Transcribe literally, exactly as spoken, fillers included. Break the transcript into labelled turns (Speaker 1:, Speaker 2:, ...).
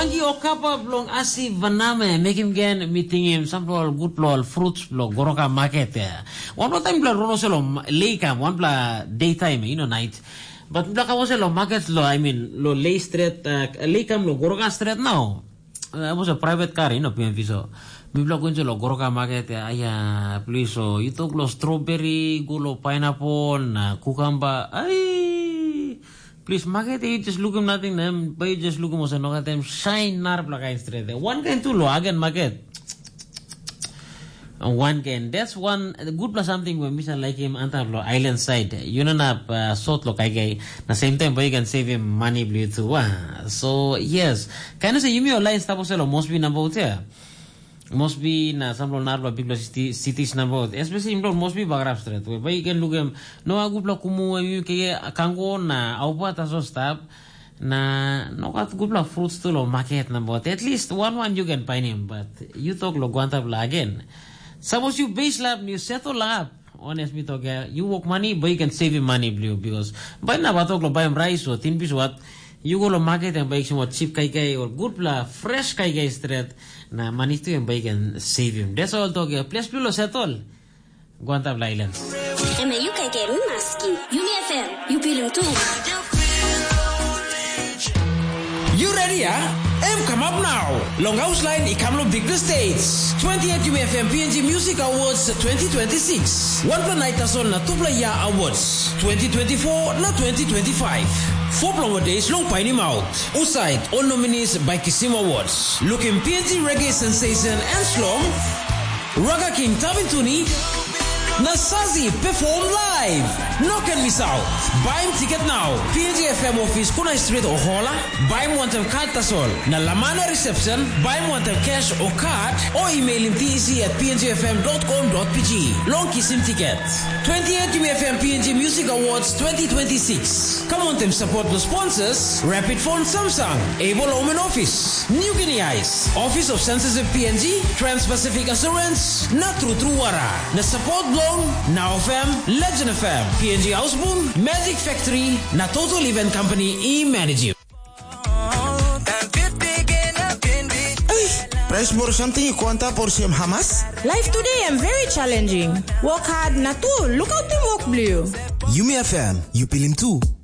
Speaker 1: Wangi okapa blong asi vaname make him gen meeting him some good plol fruits blong goroka market ya. One more time bla rono selo late one bla daytime you know night. But bla ka was lo market lo I mean lo lay street uh, late cam lo goroka street now. I was a private car you know P M V so. Mi bla kunjo lo goroka market ya aya please so you took lo strawberry gulo pineapple na cucumber ay please market you just look him nothing them but you just look him also no them shine nar plaka straight there one can too low again market and one can that's one good plus something when Mister like him antablo island side you know na uh, sort lo kai na same time but you can save him money blue too uh. So yes kind of say you me online stuff also must be number there must be na some narba big city cities number especially in must be bagrap street where you can look him no agupla kumu you ke kango na aupa ta so stop na no got gupla fruits to lo market number at least one one you can find him but you talk lo guanta bla again suppose you base lab you settle up honest me talk you work money but you can save him money blue because by na batok lo buy him rice or tin piece what you go to market and buy some cheap kai kai or good bla fresh kai kai straight na money to and buy can save him that's all talk place below settle Guantab Islands
Speaker 2: and you kai kai maski you me F M you feeling too
Speaker 3: you ready yeah M come up now Long House Line I come big the states twenty-eighth U M F M P N G Music Awards twenty twenty-six one plan night on na two playa awards twenty twenty-four na twenty twenty-five four plan days long pine him out outside all nominees by Kisim Awards looking P N G Reggae Sensation and Slum Raga King Tavin Tuni Nasazi perform live no can miss out buy him ticket now P N G F M office Kuna Street or Hola buy him one time card tasol na Lamana reception buy him one time cash or card or email him T E C at p n g f m dot com dot p g long kiss him ticket twenty-eighth U M F M P N G Music Awards twenty twenty-six come on them support the sponsors Rapid Phone Samsung Able Home and Office New Guinea Ice Office of Censorship P N G Trans-Pacific Assurance na True True Wara na support Now F M, Legend F M, P N G Houseboom, Magic Factory, na Total Event Company e-manage.
Speaker 4: Hey, price more something you kwanta por siyam Hamas?
Speaker 5: Life today am very challenging. Work hard na too. Look out the work blue.
Speaker 4: You me F M, you pilim too.